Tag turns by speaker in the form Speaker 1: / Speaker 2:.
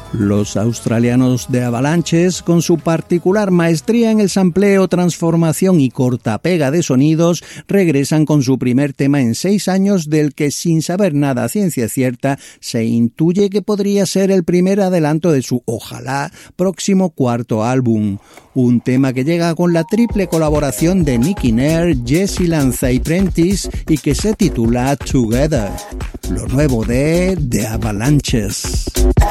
Speaker 1: Los australianos de Avalanches, con su particular maestría en el sampleo, transformación y cortapega de sonidos, regresan con su primer tema en 6 años, del que, sin saber nada a ciencia cierta, se intuye que podría ser el primer adelanto de su, ojalá, próximo cuarto álbum. Un tema que llega con la triple colaboración de Nicky Nair, Jesse Lanza y Prentice, y que se titula Together. Lo nuevo de The Avalanches.